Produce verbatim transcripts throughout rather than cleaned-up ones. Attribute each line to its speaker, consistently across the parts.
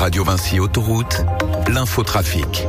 Speaker 1: Radio Vinci Autoroute, l'infotrafic.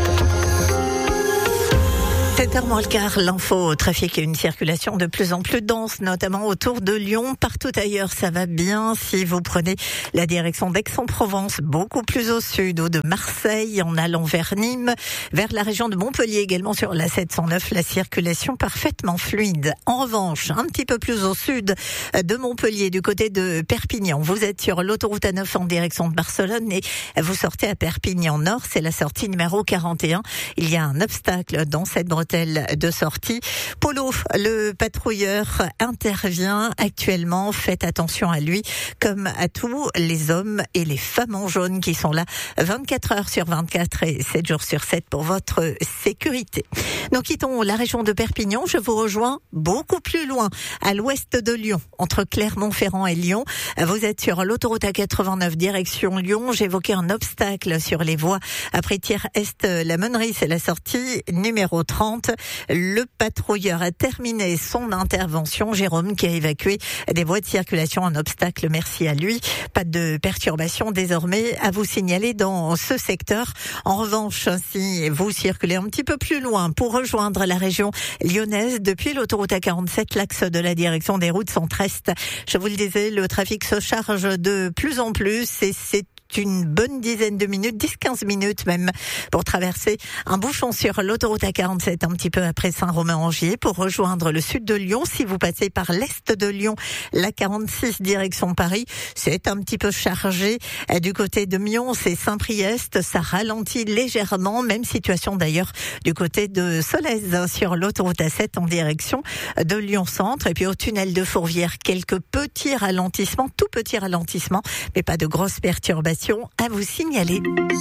Speaker 2: sept heures moins le quart, l'info trafic et une circulation de plus en plus dense, notamment autour de Lyon. Partout ailleurs, ça va bien. Si vous prenez la direction d'Aix-en-Provence, beaucoup plus au sud, ou de Marseille, en allant vers Nîmes, vers la région de Montpellier également sur la sept cent neuf, la circulation parfaitement fluide. En revanche, un petit peu plus au sud de Montpellier, du côté de Perpignan, vous êtes sur l'autoroute A neuf en direction de Barcelone et vous sortez à Perpignan Nord, c'est la sortie numéro quarante et un. Il y a un obstacle dans cette bretelle de sortie. Polo, le patrouilleur, intervient actuellement. Faites attention à lui, comme à tous les hommes et les femmes en jaune qui sont là vingt-quatre heures sur vingt-quatre et sept jours sur sept pour votre sécurité. Nous quittons la région de Perpignan. Je vous rejoins beaucoup plus loin, à l'ouest de Lyon, entre Clermont-Ferrand et Lyon. Vous êtes sur l'autoroute A quatre-vingt-neuf direction Lyon. J'évoquais un obstacle sur les voies après Thiers-Est, la Meunerie, c'est la sortie numéro trente. Le patrouilleur a terminé son intervention. Jérôme qui a évacué des voies de circulation, un obstacle, merci à lui. Pas de perturbation désormais à vous signaler dans ce secteur. En revanche, si vous circulez un petit peu plus loin pour rejoindre la région lyonnaise depuis l'autoroute A quarante-sept, l'axe de la direction des routes centre-est, je vous le disais, le trafic se charge de plus en plus et c'est une bonne dizaine de minutes, dix à quinze minutes même, pour traverser un bouchon sur l'autoroute A quarante-sept, un petit peu après Saint-Romain-en-Gier, pour rejoindre le sud de Lyon. Si vous passez par l'est de Lyon, la quarante-six direction Paris, c'est un petit peu chargé. Du côté de Mions et Saint-Priest, ça ralentit légèrement. Même situation d'ailleurs du côté de Solèze sur l'autoroute A sept en direction de Lyon-Centre. Et puis au tunnel de Fourvière, quelques petits ralentissements, tout petits ralentissements, mais pas de grosses perturbations à vous signaler.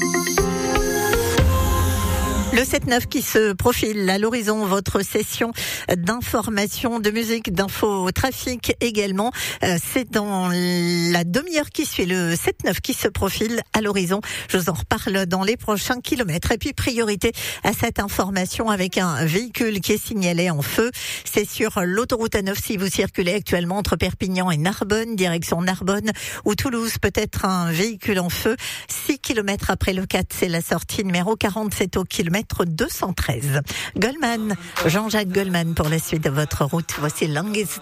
Speaker 2: Le sept neuf qui se profile à l'horizon, votre session d'information, de musique, d'info, trafic également. Euh, c'est dans la demi-heure qui suit, le sept neuf qui se profile à l'horizon. Je vous en reparle dans les prochains kilomètres. Et puis priorité à cette information avec un véhicule qui est signalé en feu. C'est sur l'autoroute A neuf si vous circulez actuellement entre Perpignan et Narbonne, direction Narbonne ou Toulouse. Peut-être un véhicule en feu. six kilomètres après le quatre, c'est la sortie numéro quarante-sept au kilomètre deux cent treize. Goldman, Jean-Jacques Goldman pour la suite de votre route. Voici Longest